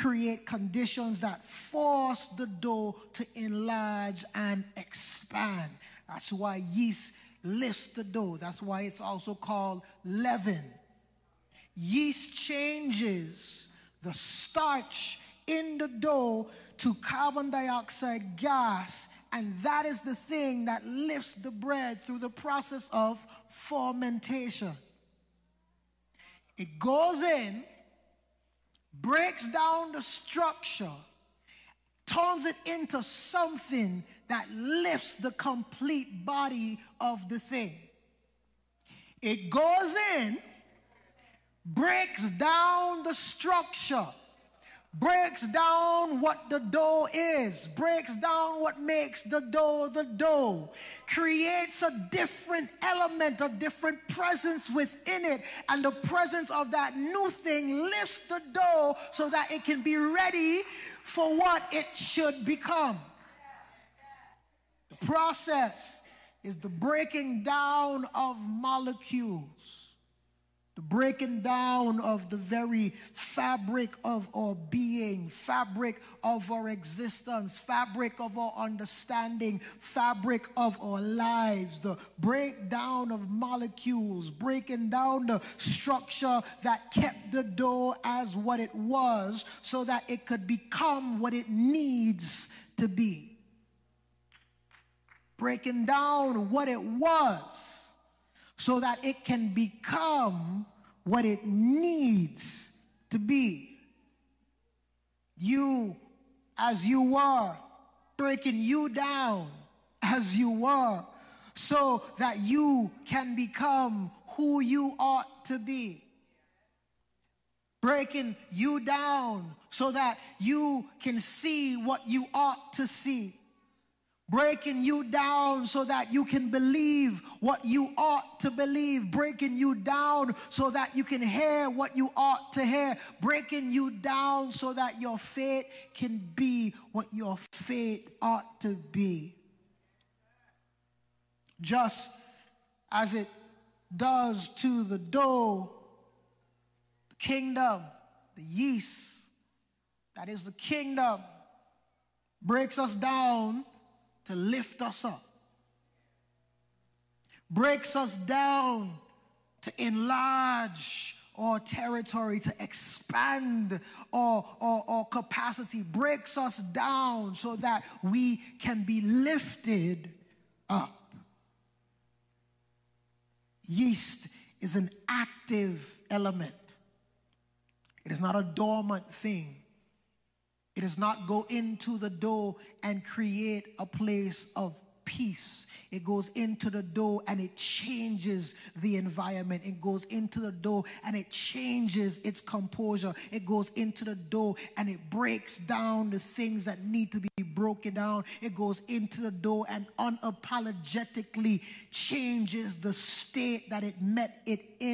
create conditions that force the dough to enlarge and expand. That's why yeast lifts the dough. That's why it's also called leaven. Yeast changes the starch in the dough to carbon dioxide gas, and that is the thing that lifts the bread through the process of fermentation. It goes in, breaks down the structure, turns it into something that lifts the complete body of the thing. It goes in, breaks down the structure, breaks down what the dough is, breaks down what makes the dough, creates a different element, a different presence within it, and the presence of that new thing lifts the dough so that it can be ready for what it should become. The process is the breaking down of molecules, the breaking down of the very fabric of our being, fabric of our existence, fabric of our understanding, fabric of our lives, the breakdown of molecules, breaking down the structure that kept the dough as what it was so that it could become what it needs to be. Breaking down what it was so that it can become what it needs to be. You, as you were, breaking you down as you were, so that you can become who you ought to be. Breaking you down so that you can see what you ought to see. Breaking you down so that you can believe what you ought to believe. Breaking you down so that you can hear what you ought to hear. Breaking you down so that your faith can be what your faith ought to be. Just as it does to the dough, the kingdom, the yeast, that is the kingdom, breaks us down to lift us up, breaks us down to enlarge our territory, to expand our capacity, breaks us down so that we can be lifted up. Yeast is an active element. It is not a dormant thing. It does not go into the dough and create a place of peace. It goes into the dough and it changes the environment. It goes into the dough and it changes its composure. It goes into the dough and it breaks down the things that need to be broken down. It goes into the dough and unapologetically changes the state that it met it in.